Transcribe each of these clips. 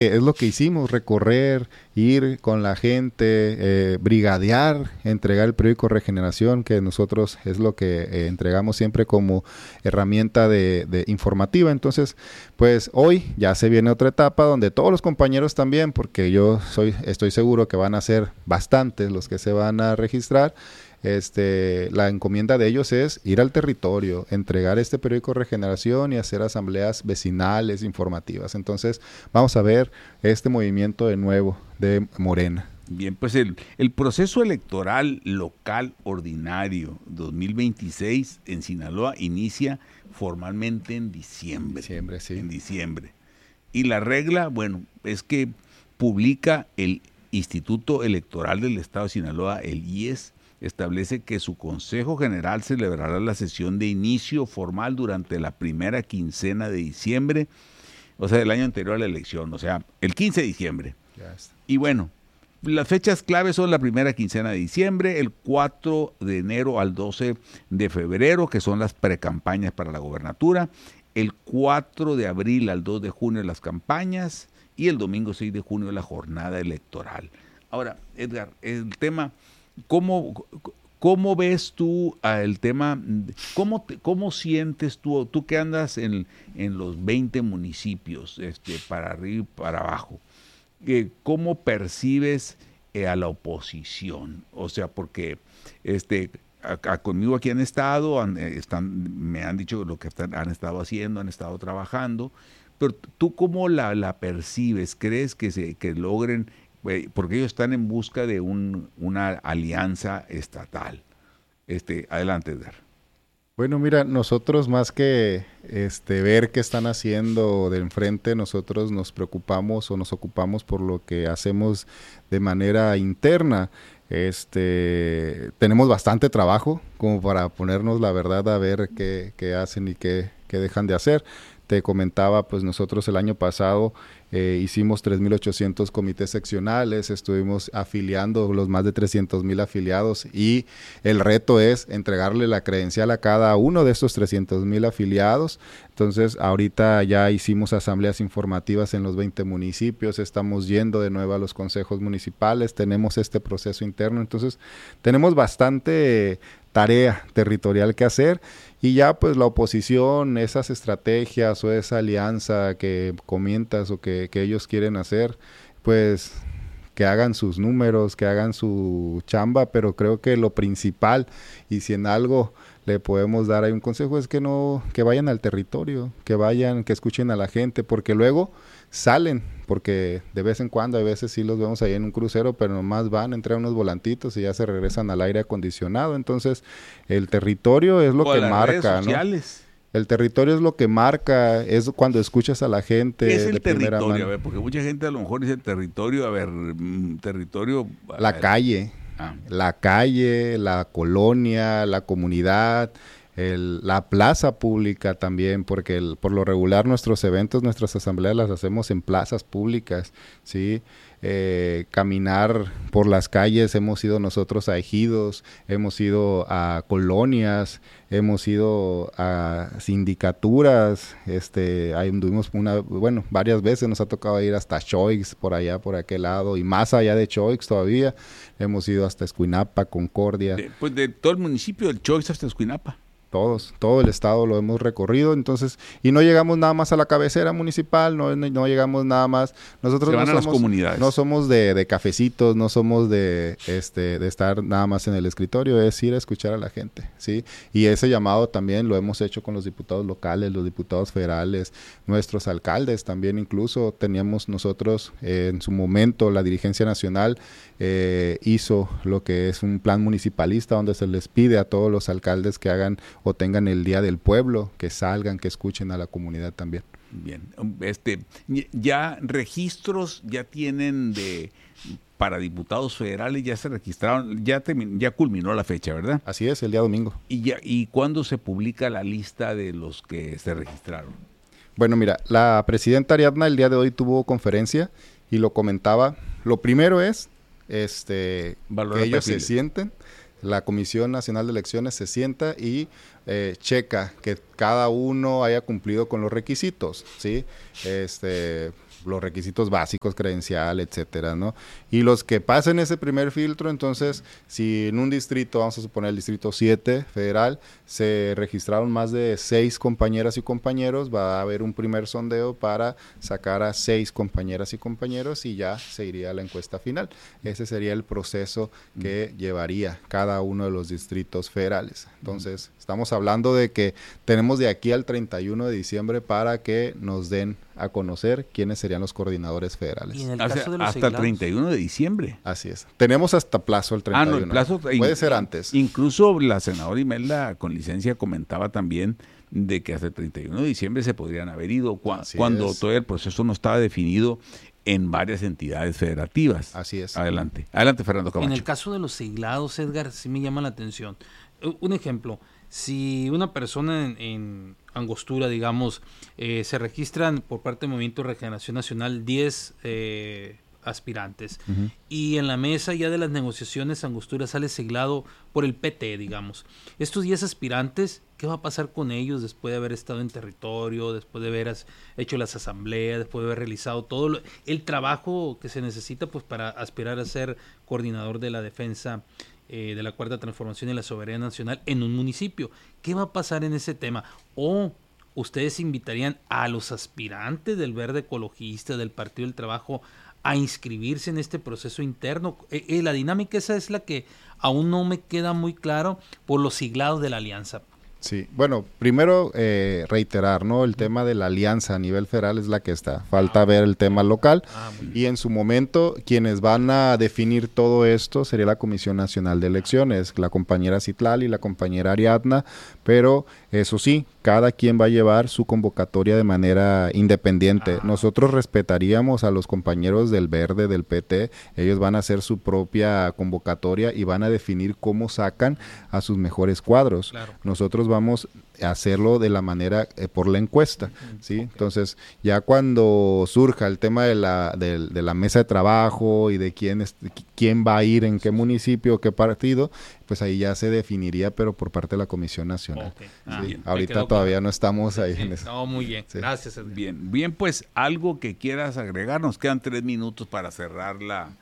Es lo que hicimos, recorrer, ir con la gente, brigadear, entregar el periódico Regeneración, que nosotros es lo que entregamos siempre como herramienta de informativa. Entonces, pues hoy ya se viene otra etapa donde todos los compañeros también, porque estoy seguro que van a ser bastantes los que se van a registrar. La encomienda de ellos es ir al territorio, entregar este periódico Regeneración y hacer asambleas vecinales, informativas. Entonces, vamos a ver este movimiento de nuevo de Morena. Bien, pues el proceso electoral local ordinario 2026 en Sinaloa inicia formalmente en diciembre. Sí. En diciembre. Y la regla, bueno, es que publica el Instituto Electoral del Estado de Sinaloa, el IES, establece que su Consejo General celebrará la sesión de inicio formal durante la primera quincena de diciembre, o sea, del año anterior a la elección, o sea, el 15 de diciembre. Y bueno, las fechas claves son la primera quincena de diciembre, el 4 de enero al 12 de febrero, que son las precampañas para la gobernatura, el 4 de abril al 2 de junio las campañas y el domingo 6 de junio la jornada electoral. Ahora, Edgar, el tema... ¿Cómo ves tú el tema? ¿Cómo sientes tú que andas en los 20 municipios, para arriba y para abajo? ¿Cómo percibes a la oposición? O sea, porque conmigo aquí han estado, me han dicho lo que han estado haciendo, han estado trabajando, pero ¿tú cómo la percibes? ¿Crees que logren? Porque ellos están en busca de una alianza estatal. Adelante, Edgar. Bueno, mira, nosotros más que ver qué están haciendo de enfrente, nosotros nos preocupamos o nos ocupamos por lo que hacemos de manera interna. Tenemos bastante trabajo como para ponernos la verdad a ver qué hacen y qué dejan de hacer. Te comentaba, pues nosotros el año pasado hicimos 3,800 comités seccionales, estuvimos afiliando los más de 300,000 afiliados y el reto es entregarle la credencial a cada uno de estos 300,000 afiliados. Entonces, ahorita ya hicimos asambleas informativas en los 20 municipios, estamos yendo de nuevo a los consejos municipales, tenemos este proceso interno, entonces tenemos bastante tarea territorial que hacer. Y ya pues la oposición, esas estrategias o esa alianza que comentas o que ellos quieren hacer, pues que hagan sus números, que hagan su chamba, pero creo que lo principal, y si en algo le podemos dar ahí un consejo, es que vayan al territorio, que escuchen a la gente, porque luego salen, porque de vez en cuando, a veces sí los vemos ahí en un crucero, pero nomás van, entregan unos volantitos y ya se regresan al aire acondicionado. Entonces, el territorio es lo que marca, ¿no? El territorio es lo que marca, es cuando escuchas a la gente. ¿Qué es el territorio? A ver, porque mucha gente a lo mejor dice territorio, territorio... Calle, la calle, la colonia, la comunidad, la plaza pública también, porque por lo regular nuestros eventos, nuestras asambleas las hacemos en plazas públicas, ¿sí? Caminar por las calles, hemos ido nosotros a ejidos, hemos ido a colonias, hemos ido a sindicaturas, ahí anduvimos varias veces, nos ha tocado ir hasta Choix, por allá, por aquel lado, y más allá de Choix todavía, hemos ido hasta Escuinapa, Concordia. Pues de todo el municipio del Choix hasta Escuinapa. Todo el estado lo hemos recorrido, entonces, y no llegamos nada más a la cabecera municipal, no llegamos nada más, nosotros no somos de cafecitos, no somos de estar nada más en el escritorio, es ir a escuchar a la gente, ¿sí? Y ese llamado también lo hemos hecho con los diputados locales, los diputados federales, nuestros alcaldes también, incluso teníamos nosotros en su momento, la dirigencia nacional hizo lo que es un plan municipalista donde se les pide a todos los alcaldes que hagan o tengan el Día del Pueblo, que salgan, que escuchen a la comunidad también. Bien, ya registros ya tienen para diputados federales, ya se registraron, ya culminó la fecha, ¿verdad? Así es, el día domingo. ¿Y cuándo se publica la lista de los que se registraron? Bueno, mira, la presidenta Ariadna el día de hoy tuvo conferencia y lo comentaba. Lo primero es que ellos se sienten, la Comisión Nacional de Elecciones se sienta y checa que cada uno haya cumplido con los requisitos, ¿sí? los requisitos básicos, credencial, etcétera, ¿no? Y los que pasen ese primer filtro, entonces, si en un distrito, vamos a suponer el distrito 7 federal, se registraron más de 6 compañeras y compañeros, va a haber un primer sondeo para sacar a 6 compañeras y compañeros y ya se iría a la encuesta final. Ese sería el proceso que llevaría cada uno de los distritos federales. Entonces, estamos hablando de que tenemos de aquí al 31 de diciembre para que nos den a conocer quiénes serían los coordinadores federales. ¿Y en el caso de los hasta el 31 de diciembre? Así es. Tenemos hasta plazo el 31. El plazo puede ser antes. Incluso la senadora Imelda, con licencia, comentaba también de que hasta el 31 de diciembre se podrían haber ido cuando todavía el proceso no estaba definido en varias entidades federativas. Así es. Adelante, Fernando Camacho. En el caso de los siglados, Edgar, sí me llama la atención. Un ejemplo, si una persona en Angostura, digamos, se registran por parte del Movimiento de Regeneración Nacional 10 aspirantes, y en la mesa ya de las negociaciones Angostura sale siglado por el PT, digamos. Estos 10 aspirantes, ¿qué va a pasar con ellos después de haber estado en territorio, después de haber hecho las asambleas, después de haber realizado todo el trabajo que se necesita pues para aspirar a ser coordinador de la defensa de la Cuarta Transformación y la Soberanía Nacional en un municipio? ¿Qué va a pasar en ese tema? ¿O ustedes invitarían a los aspirantes del Verde Ecologista, del Partido del Trabajo, a inscribirse en este proceso interno? La dinámica esa es la que aún no me queda muy claro por los siglados de la alianza. Sí, bueno, primero reiterar, ¿no? El tema de la alianza a nivel federal es la que está. Falta ver el tema local y en su momento quienes van a definir todo esto sería la Comisión Nacional de Elecciones, la compañera Citlali y la compañera Ariadna, pero eso sí, cada quien va a llevar su convocatoria de manera independiente. Nosotros respetaríamos a los compañeros del Verde, del PT, ellos van a hacer su propia convocatoria y van a definir cómo sacan a sus mejores cuadros. Claro. Nosotros vamos a hacerlo de la manera por la encuesta, ¿sí? Okay. Entonces, ya cuando surja el tema de la mesa de trabajo y de quién va a ir en qué municipio, qué partido, pues ahí ya se definiría, pero por parte de la Comisión Nacional. Okay. Sí, bien. Ahorita todavía no estamos ahí. Sí, en eso. No, muy bien. Sí. Gracias, Edgar. Bien, pues algo que quieras agregar, nos quedan 3 minutos para cerrar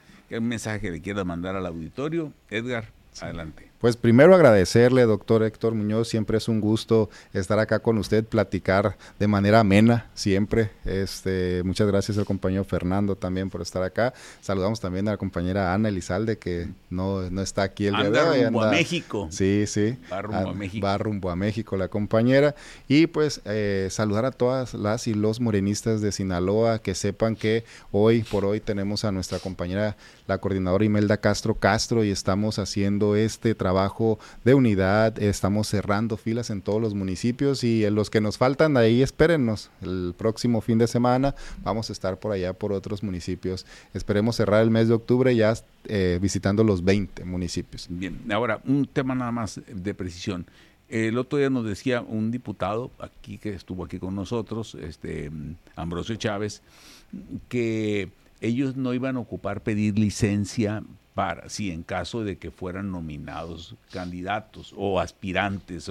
un mensaje que le quieras mandar al auditorio. Edgar, sí. Adelante. Pues primero agradecerle, doctor Héctor Muñoz, siempre es un gusto estar acá con usted, platicar de manera amena, siempre. Muchas gracias al compañero Fernando también por estar acá. Saludamos también a la compañera Ana Elizalde, que no está aquí el día de hoy. Anda rumbo a México. Sí. Va rumbo a México. Va rumbo a México la compañera. Y pues saludar a todas las y los morenistas de Sinaloa, que sepan que hoy por hoy tenemos a nuestra compañera, la coordinadora Imelda Castro, y estamos haciendo este trabajo de unidad, estamos cerrando filas en todos los municipios y en los que nos faltan, ahí espérennos, el próximo fin de semana vamos a estar por allá por otros municipios, esperemos cerrar el mes de octubre ya visitando los 20 municipios. Bien, ahora un tema nada más de precisión. El otro día nos decía un diputado aquí que estuvo aquí con nosotros, Ambrosio Chávez, que ellos no iban a pedir licencia para, si en caso de que fueran nominados candidatos o aspirantes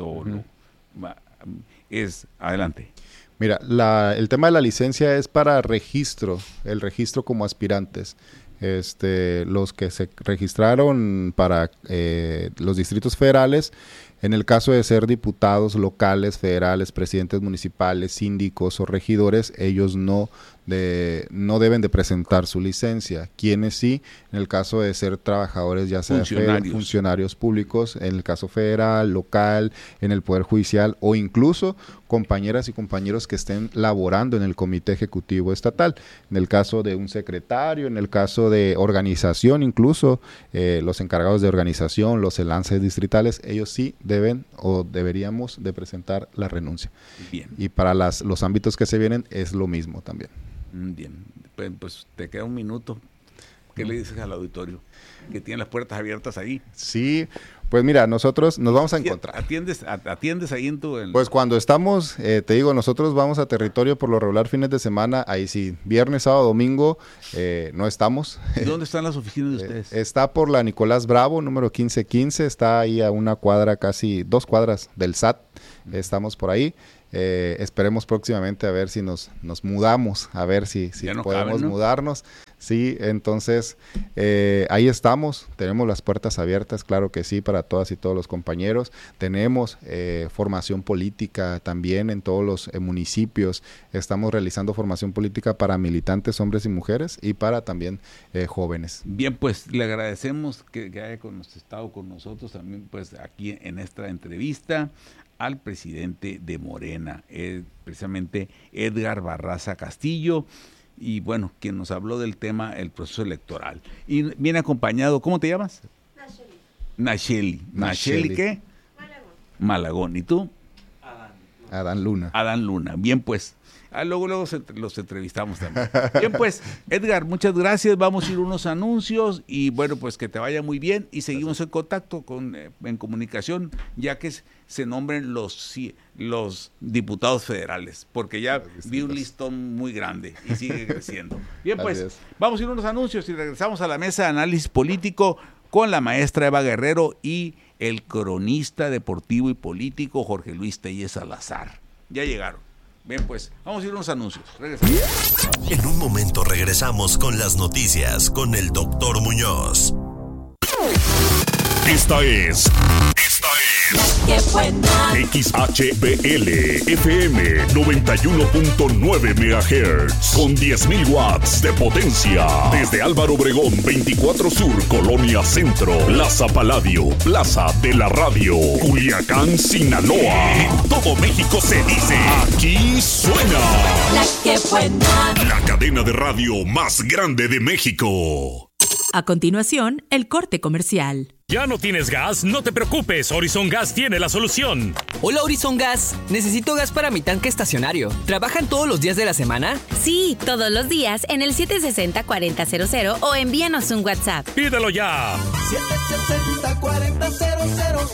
adelante. Mira, el tema de la licencia es para el registro como aspirantes. Los que se registraron para los distritos federales, en el caso de ser diputados locales, federales, presidentes municipales, síndicos o regidores, ellos no deben de presentar su licencia. Quienes sí, en el caso de ser trabajadores, ya sea funcionarios públicos, en el caso federal, local, en el Poder Judicial o incluso compañeras y compañeros que estén laborando en el Comité Ejecutivo Estatal. En el caso de un secretario, en el caso de organización, incluso los encargados de organización, los enlaces distritales, ellos sí deben o deberíamos de presentar la renuncia. Bien. Y para los ámbitos que se vienen es lo mismo también. Bien, pues te queda un minuto. ¿Qué le dices al auditorio? Que tiene las puertas abiertas ahí. Sí, pues mira, nosotros nos vamos a encontrar. ¿Atiendes ahí en tu...? Pues cuando estamos, te digo, nosotros vamos a territorio por lo regular fines de semana, ahí sí, viernes, sábado, domingo, no estamos. ¿Dónde están las oficinas de ustedes? Está por la Nicolás Bravo, número 1515, está ahí a una cuadra, casi 2 cuadras del SAT, estamos por ahí. esperemos próximamente a ver si nos mudamos, a ver si no podemos caben, ¿no? mudarnos. Sí, entonces ahí estamos, tenemos las puertas abiertas, claro que sí, para todas y todos los compañeros. Tenemos formación política también en todos los municipios. Estamos realizando formación política para militantes, hombres y mujeres, y para también jóvenes. Bien, pues le agradecemos que haya estado con nosotros también pues aquí en esta entrevista al presidente de Morena, precisamente Edgar Barraza Castillo, y bueno, quien nos habló del tema, el proceso electoral. Y viene acompañado, ¿cómo te llamas? Nacheli. ¿Nacheli qué? Malagón. ¿Y tú? Adán Luna. Adán Luna. Bien, pues. Luego los entrevistamos también. Bien, pues, Edgar, muchas gracias. Vamos a ir a unos anuncios y bueno, pues que te vaya muy bien y seguimos en contacto, en comunicación, ya que se nombren los diputados federales, porque ya vi un listón muy grande y sigue creciendo. Bien, pues, vamos a ir a unos anuncios y regresamos a la mesa de análisis político con la maestra Eva Guerrero y el cronista deportivo y político Jorge Luis Telles Salazar. Ya llegaron. Bien, pues, vamos a ir a unos anuncios. Regresamos. En un momento regresamos con las noticias con el Dr. Muñoz. Esta es XHBL FM 91.9 MHz con 10.000 watts de potencia. Desde Álvaro Obregón 24 Sur, Colonia Centro, Plaza Paladio, Plaza de la Radio, Culiacán, Sinaloa. En todo México se dice, aquí suena La que buena. La cadena de radio más grande de México. A continuación, el corte comercial. ¿Ya no tienes gas? No te preocupes, Horizon Gas tiene la solución. Hola Horizon Gas, necesito gas para mi tanque estacionario. ¿Trabajan todos los días de la semana? Sí, todos los días en el 760-4000 o envíanos un WhatsApp. ¡Pídelo ya! 760-4000,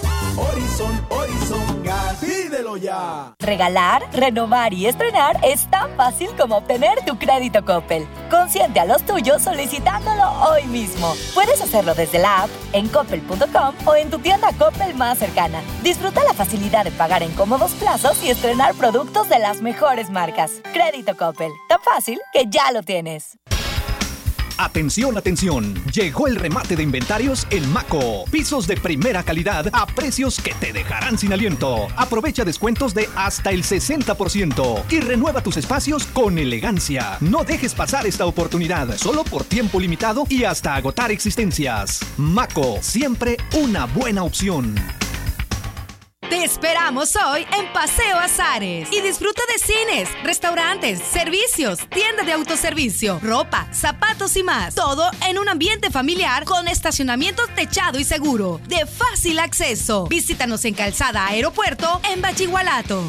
Horizon Gas, pídelo ya. Regalar, renovar y estrenar es tan fácil como obtener tu crédito Coppel. Consiente a los tuyos solicitándolo hoy mismo. Puedes hacerlo desde la app, en Coppel.com o en tu tienda Coppel más cercana. Disfruta la facilidad de pagar en cómodos plazos y estrenar productos de las mejores marcas. Crédito Coppel, tan fácil que ya lo tienes. Atención, atención, llegó el remate de inventarios en Maco. Pisos de primera calidad a precios que te dejarán sin aliento. Aprovecha descuentos de hasta el 60% y renueva tus espacios con elegancia. No dejes pasar esta oportunidad, solo por tiempo limitado y hasta agotar existencias. Maco, siempre una buena opción. Te esperamos hoy en Paseo Azares y disfruta de cines, restaurantes, servicios, tienda de autoservicio, ropa, zapatos y más. Todo en un ambiente familiar con estacionamiento techado y seguro, de fácil acceso. Visítanos en Calzada Aeropuerto en Bachigualato.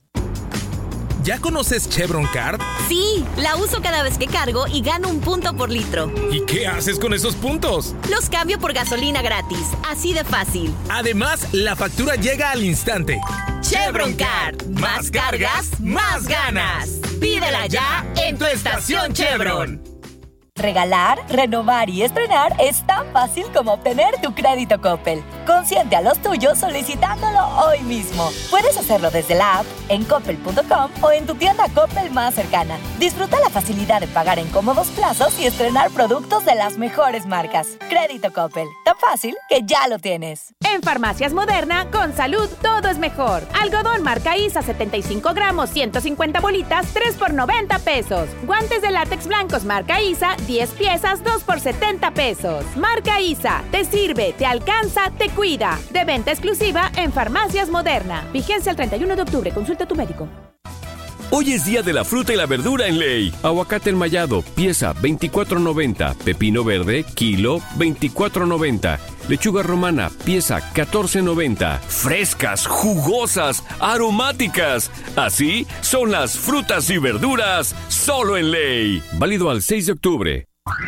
¿Ya conoces Chevron Card? Sí, la uso cada vez que cargo y gano 1 punto por litro. ¿Y qué haces con esos puntos? Los cambio por gasolina gratis, así de fácil. Además, la factura llega al instante. Chevron Card, más cargas, más ganas. Pídela ya en tu estación Chevron. Regalar, renovar y estrenar es tan fácil como obtener tu crédito Coppel. Consiente a los tuyos solicitándolo hoy mismo. Puedes hacerlo desde la app, en Coppel.com o en tu tienda Coppel más cercana. Disfruta la facilidad de pagar en cómodos plazos y estrenar productos de las mejores marcas. Crédito Coppel, tan fácil que ya lo tienes. En Farmacias Moderna, con salud todo es mejor. Algodón marca ISA 75 gramos, 150 bolitas, 3 por 90 pesos. Guantes de látex blancos marca ISA, 10 piezas, 2 por 70 pesos. Marca ISA, te sirve, te alcanza, te cuida. De venta exclusiva en Farmacias Moderna. Vigencia el 31 de octubre. Consulta a tu médico. Hoy es día de la fruta y la verdura en Ley. Aguacate enmayado, pieza $24.90. Pepino verde, kilo $24.90. Lechuga romana, pieza $14.90. Frescas, jugosas, aromáticas. Así son las frutas y verduras solo en Ley. Válido al 6 de octubre.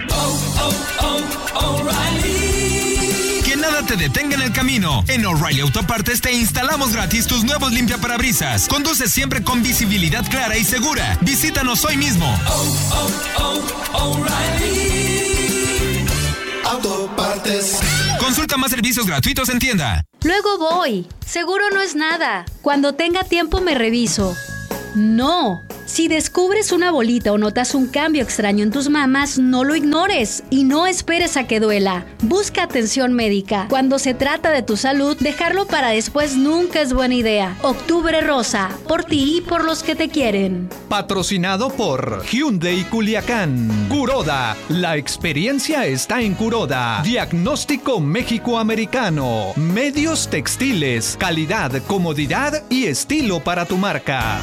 Que nada te detenga en el camino. En O'Reilly Autopartes te instalamos gratis tus nuevos limpiaparabrisas. Conduce siempre con visibilidad clara y segura. Visítanos hoy mismo. O'Reilly Autopartes. Consulta más servicios gratuitos en tienda. Luego voy. Seguro no es nada. Cuando tenga tiempo me reviso. No. Si descubres una bolita o notas un cambio extraño en tus mamas, no lo ignores y no esperes a que duela. Busca atención médica. Cuando se trata de tu salud, dejarlo para después nunca es buena idea. Octubre Rosa, por ti y por los que te quieren. Patrocinado por Hyundai Culiacán. Kuroda, la experiencia está en Kuroda. Diagnóstico México-Americano. Medios textiles, calidad, comodidad y estilo para tu marca.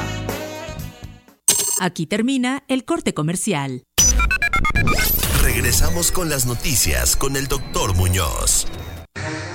Aquí termina el corte comercial. Regresamos con las noticias con el Dr. Muñoz.